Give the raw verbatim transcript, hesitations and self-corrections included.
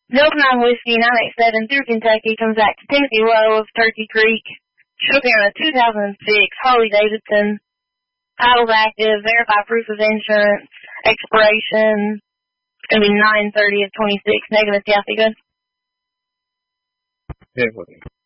Delta nine Whiskey nine eight seven through Kentucky comes back to Timothy Lowe of Turkey Creek. Should be on a two thousand six Harley Davidson. Title's active, verify proof of insurance, expiration. It's going to be nine thirty of twenty-six. Negative, Kathy, good? Yeah,